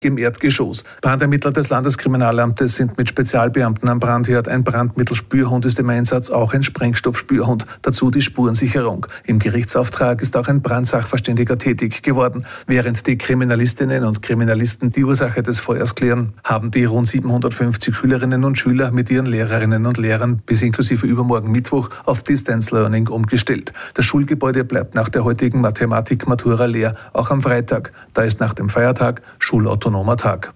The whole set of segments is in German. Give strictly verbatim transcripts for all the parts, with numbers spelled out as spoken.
im Erdgeschoss. Brandermittler des Landeskriminalamtes sind mit Spezialbeamten am Brandherd. Ein Brandmittelspürhund ist im Einsatz, auch ein Sprengstoffspürhund. Dazu die Spurensicherung. Im Gerichtsauftrag ist auch ein Brandsachverständiger tätig geworden. Während die Kriminalistinnen und Kriminalisten die Ursache des Feuers klären, haben die rund siebenhundertfünfzig Schülerinnen und Schüler mit ihren Lehrerinnen und Lehrern bis inklusive übermorgen Mittwoch auf Distance Learning umgestellt. Das Schulgebäude bleibt nach der heutigen Mathematik-Matura leer, auch am Freitag. Da ist nach dem Feiertag Schulautonom. Tag.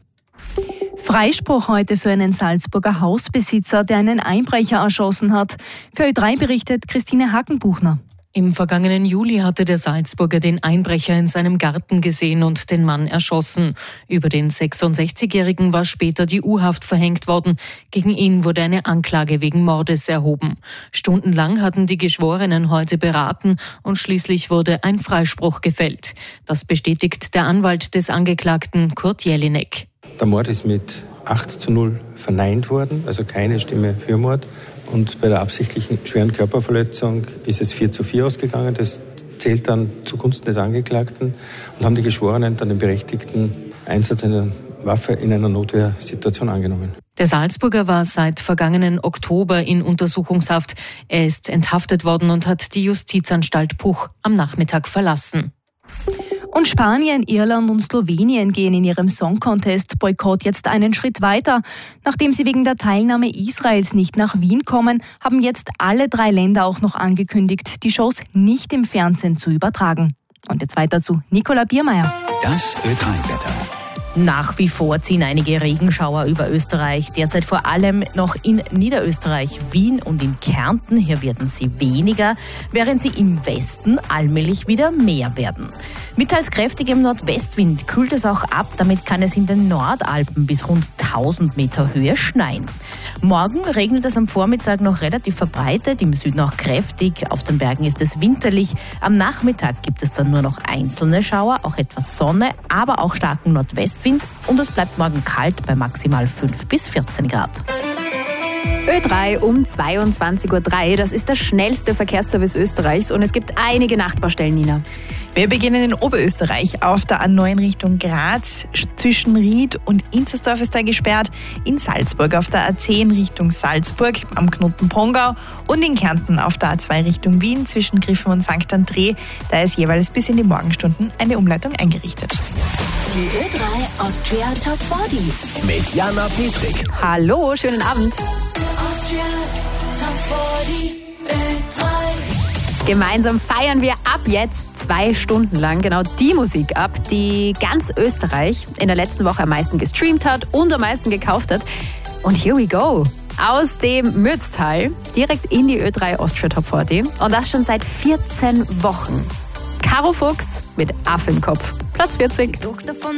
Freispruch heute für einen Salzburger Hausbesitzer, der einen Einbrecher erschossen hat. Für Ö drei berichtet Christine Hackenbuchner. Im vergangenen Juli hatte der Salzburger den Einbrecher in seinem Garten gesehen und den Mann erschossen. Über den sechsundsechzigjährigen war später die U-Haft verhängt worden. Gegen ihn wurde eine Anklage wegen Mordes erhoben. Stundenlang hatten die Geschworenen heute beraten und schließlich wurde ein Freispruch gefällt. Das bestätigt der Anwalt des Angeklagten, Kurt Jelinek. Der Mord ist mit acht zu null verneint worden, also keine Stimme für Mord. Und bei der absichtlichen schweren Körperverletzung ist es vier zu vier ausgegangen. Das zählt dann zugunsten des Angeklagten und haben die Geschworenen dann den berechtigten Einsatz einer Waffe in einer Notwehrsituation angenommen. Der Salzburger war seit vergangenen Oktober in Untersuchungshaft. Er ist enthaftet worden und hat die Justizanstalt Puch am Nachmittag verlassen. Und Spanien, Irland und Slowenien gehen in ihrem Song-Contest-Boykott jetzt einen Schritt weiter. Nachdem sie wegen der Teilnahme Israels nicht nach Wien kommen, haben jetzt alle drei Länder auch noch angekündigt, die Shows nicht im Fernsehen zu übertragen. Und jetzt weiter zu Nicola Biermeier. Das Ö drei Wetter. Nach wie vor ziehen einige Regenschauer über Österreich, derzeit vor allem noch in Niederösterreich, Wien und in Kärnten. Hier werden sie weniger, während sie im Westen allmählich wieder mehr werden. Mit teils kräftigem Nordwestwind kühlt es auch ab, damit kann es in den Nordalpen bis rund tausend Meter Höhe schneien. Morgen regnet es am Vormittag noch relativ verbreitet, im Süden auch kräftig, auf den Bergen ist es winterlich. Am Nachmittag gibt es dann nur noch einzelne Schauer, auch etwas Sonne, aber auch starken Nordwestwind. Und es bleibt morgen kalt bei maximal fünf bis vierzehn Grad. Ö drei um zweiundzwanzig Uhr drei, das ist der schnellste Verkehrsservice Österreichs und es gibt einige Nachtbaustellen, Nina. Wir beginnen in Oberösterreich. Auf der A neun Richtung Graz zwischen Ried und Inzersdorf ist da gesperrt. In Salzburg auf der A zehn Richtung Salzburg am Knoten Pongau und in Kärnten auf der A zwei Richtung Wien zwischen Griffen und Sankt André. Da ist jeweils bis in die Morgenstunden eine Umleitung eingerichtet. Die Ö drei Austria Top vierzig mit Jana Petrik. Hallo, schönen Abend. Austria Top vierzig Ö drei. Gemeinsam feiern wir ab jetzt zwei Stunden lang genau die Musik ab, die ganz Österreich in der letzten Woche am meisten gestreamt hat und am meisten gekauft hat. Und here we go. Aus dem Mürztal direkt in die Ö drei Austria Top vierzig. Und das schon seit vierzehn Wochen. Caro Fuchs mit Aff im Kopf. Platz vierzig.